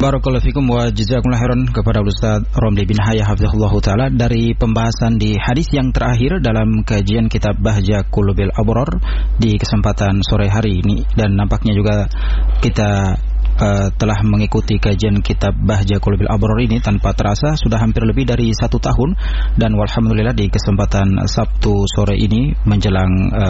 Barakallahu fikum wa jazakumullah khairan kepada Ustaz Romli bin Hayah hafizahullahu taala dari pembahasan di hadis yang terakhir dalam kajian kitab Bahja Qulubil Abrar di kesempatan sore hari ini, dan nampaknya juga kita telah mengikuti kajian kitab Bahja Qulubil Abrar ini tanpa terasa sudah hampir lebih dari 1 tahun, dan walhamdulillah di kesempatan Sabtu sore ini menjelang